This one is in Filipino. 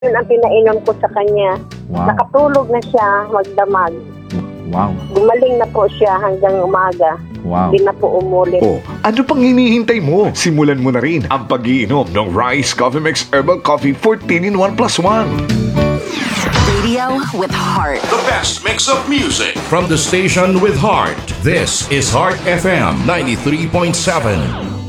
Yun ang pinainom ko sa kanya. Wow. Nakatulog na siya, magdamag. Wow. Gumaling na po siya hanggang umaga. Wow. Hindi na po umulit. Oh, ano pang hinihintay mo? Simulan mo na rin ang pag-iinom ng Rice Coffee Mix Herbal Coffee 14 in 1 plus 1. Radio with heart. The best mix of music from the station with heart. This is Heart FM 93.7.